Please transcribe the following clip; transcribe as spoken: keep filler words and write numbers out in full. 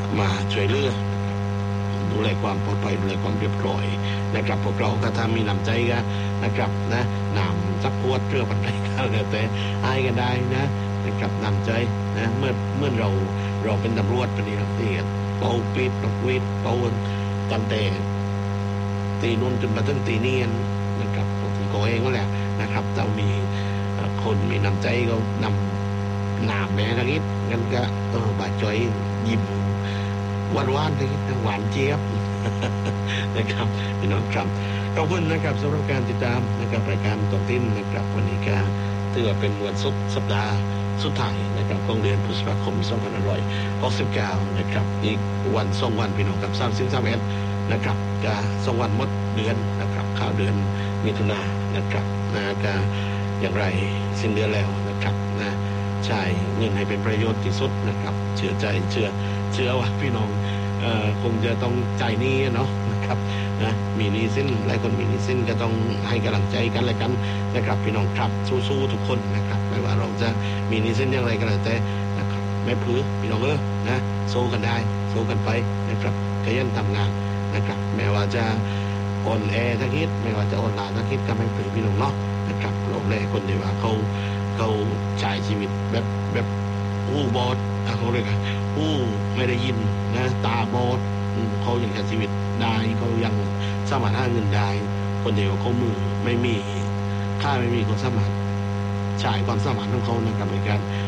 มาช่วยเหลือดูแลความปลอดภัยดูแลความเรียบร้อยนะครับพวกเราก็ถ้ามีน้ำใจกันนะครับนะน้ำซักขวดเรือปันไดก็แล้วแต่ให้กันได้นะนะครับน้ำใจนะเมื่อเมื่อเราเราเป็นตำรวจปฏิบัติที่เป่าปี๊บนกหวีดเป่าตั้งแต่ตีนุ่นจนมาถึงตีเนียนนะครับผมก็เองก็แหละนะครับเรามีคนมีน้ำใจก็นำหนามแม่ทั้งนี้งั้นก็เออบาดใจยิ้มหวานหวานทั้งนี้หวานเจี๊ยบนะครับพี่น้องครับขอบคุณนะครับสำหรับการติดตามนะครับรายการตรงติ้นนะครับวันนี้ก็ถือว่าเป็นวันศุกร์สัปดาห์สุดท้ายนะครับของเดือนพฤษภาคมสองพันห้าร้อยหกสิบเก้านะครับอีกวันสองวันพี่น้องกับสามสิบสามเอ็ดนะครับก็สองวันหมดเดือนนะครับข่าวเดือนมิถุนายนนะครับนะก็อย่างไรสิ้นเดือนแล้วนะครับนะใช้เงินให้เป็นประโยชน์ที่สุดนะครับเชื่อใจเชื่อเชื่อว่าพี่น้องเอ่อคงจะต้องจ่ายหนี้เนาะนะครับนะมีหนี้สิ้นหลายคนมีหนี้สิ้นก็ต้องให้กำลังใจกันและกันนะครับพี่น้องครับสู้ๆทุกคนนะครับไม่ว่าเราจะมีหนี้สิ้นอย่างไรก็แล้วแต่นะครับไม่พื้นพี่น้องเออนะสู้กันได้สู้กันไปนะครับขยันทำงานนะครับแม้ว่าจะอ่อนแอทักนิดไม่ว่าจะอ่อนล้าทักนิดก็ไม่พื้นพี่น้องเนาะนะครับหลบแลคนที่ว่าเขาเขาใช้ชีวิตแบบแบบอู้บอดเขาเรียกว่าอู้ไม่ได้ยินนะตาบอดเขายังใช้ชีวิตได้เขายังสามารถหาเงินได้คนเดียวเขามือไม่มีค่าไม่มีคนสามารถใช้ความสามารถของเขานะครับในการ